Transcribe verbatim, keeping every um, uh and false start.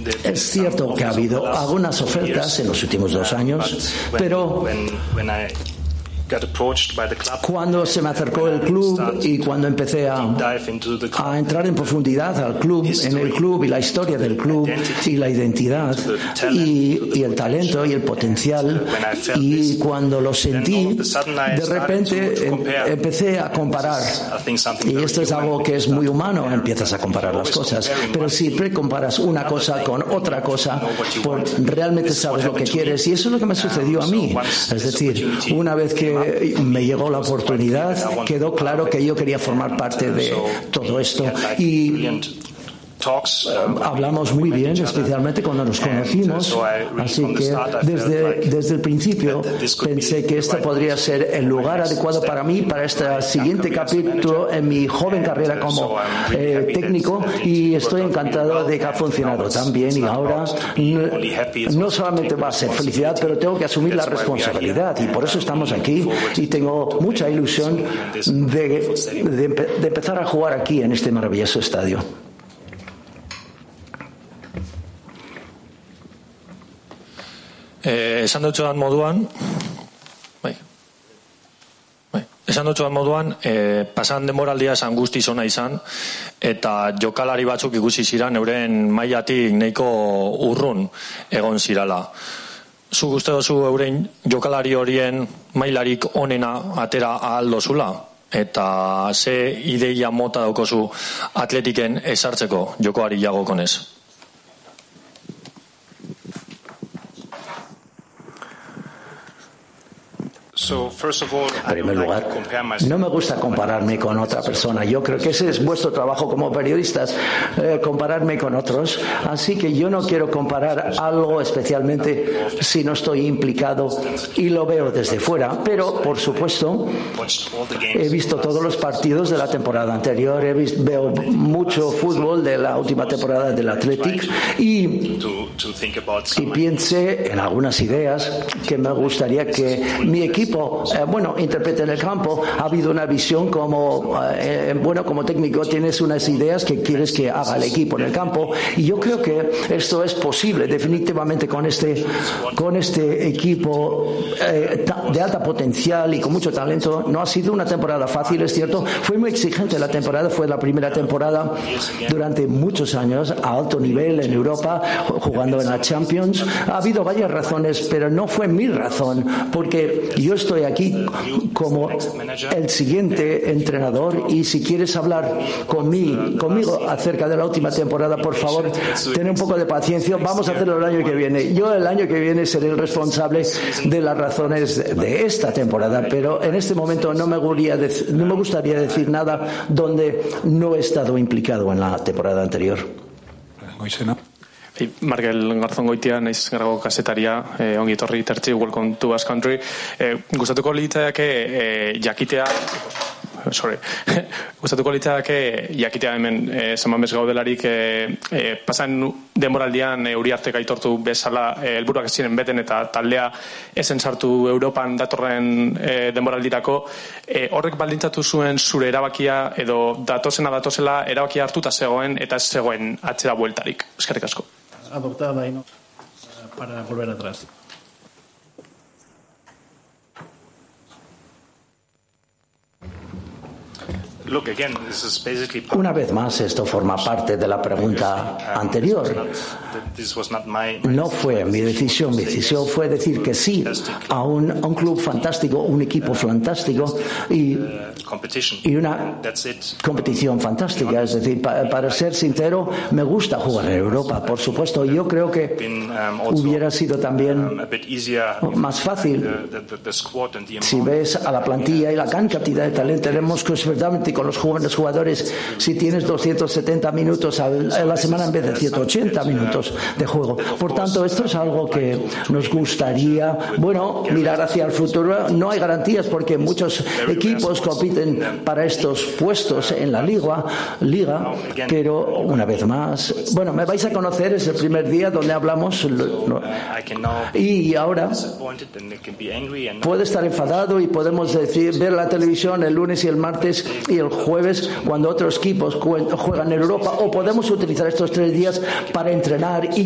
Es cierto que ha habido algunas ofertas en los últimos dos años, pero cuando se me acercó el club y cuando empecé a, a entrar en profundidad al club, en el club y la historia del club y la identidad y, y el talento y el potencial, y cuando lo sentí, de repente em, empecé a comparar, y esto es algo que es muy humano, empiezas a comparar las cosas, pero siempre comparas una cosa con otra cosa, pues realmente sabes lo que quieres, y eso es lo que me sucedió a mí. Es decir, una vez que me llegó la oportunidad, quedó claro que yo quería formar parte de todo esto, y Uh, hablamos muy bien, especialmente cuando nos conocimos, así que desde, desde el principio pensé que este podría ser el lugar adecuado para mí, para este siguiente capítulo en mi joven carrera como eh, técnico, y estoy encantado de que ha funcionado tan bien, y ahora no, no solamente va a ser felicidad, pero tengo que asumir la responsabilidad, y por eso estamos aquí, y tengo mucha ilusión de, de, de empezar a jugar aquí en este maravilloso estadio. Eh, esan dutxoan moduan bai, bai. esan dutxoan moduan eh, pasan denboraldia esan guztiz ona izan, eta jokalari batzuk ikusi ziran euren mailatik nahiko urrun egon zirala. Zuk uste duzu euren jokalari horien mailarik onena atera ahal dozula, eta ze ideia mota daukozu Atletiken esartzeko jokoari jagokonez? En primer lugar, no me gusta compararme con otra persona. Yo creo que ese es vuestro trabajo como periodistas, eh, compararme con otros. Así que yo no quiero comparar algo especialmente si no estoy implicado y lo veo desde fuera. Pero, por supuesto, he visto todos los partidos de la temporada anterior, he visto, veo mucho fútbol de la última temporada del Athletic, y, y piense en algunas ideas que me gustaría que mi equipo Eh, bueno, interprete en el campo. Ha habido una visión como, eh, bueno, como técnico tienes unas ideas que quieres que haga el equipo en el campo, y yo creo que esto es posible definitivamente con este, con este equipo eh, de alta potencial y con mucho talento. No ha sido una temporada fácil, es cierto, fue muy exigente la temporada, fue la primera temporada durante muchos años a alto nivel en Europa, jugando en la Champions. Ha habido varias razones, pero no fue mi razón, porque yo estoy aquí como el siguiente entrenador, y si quieres hablar conmigo, conmigo acerca de la última temporada, por favor, ten un poco de paciencia. Vamos a hacerlo el año que viene. Yo el año que viene seré el responsable de las razones de esta temporada, pero en este momento no me gustaría, no me gustaría decir nada donde no he estado implicado en la temporada anterior. Markel Garzongoitia, naiz Garrago kasetaria, eh, ongi etorri tertzi, welcome to Basque Country. Eh, gustatuko litzake eh, jakitea, sorry, gustatuko litzake jakitea hemen eh, Samamez gaudelarik eh, eh, pasan denboraldian eh, Uriartek aitortu bezala eh, helburuak ez ziren beten eta taldea esen sartu Europan datorren eh, denboraldirako. Eh, horrek baldintzatu zuen zure erabakia, edo datozena datozela erabakia hartuta zegoen eta ez zegoen atzera bueltarik? Eskerrik asko. Adoptada y no para volver atrás. Una vez más, esto forma parte de la pregunta anterior. No fue mi decisión, mi decisión fue decir que sí a un, a un club fantástico, un equipo fantástico y, y una competición fantástica. Es decir, pa, para ser sincero, me gusta jugar en Europa, por supuesto. Yo creo que hubiera sido también más fácil si ves a la plantilla y la gran cantidad de talento. Tenemos que verdaderamente con los jóvenes jugadores, si tienes doscientos setenta minutos a la semana en vez de ciento ochenta minutos de juego. Por tanto, esto es algo que nos gustaría, bueno, mirar hacia el futuro. No hay garantías porque muchos equipos compiten para estos puestos en la liga, liga, pero una vez más, bueno, me vais a conocer, es el primer día donde hablamos, no, y ahora puedo estar enfadado y podemos decir, ver la televisión el lunes y el martes y el jueves cuando otros equipos juegan en Europa, o podemos utilizar estos tres días para entrenar y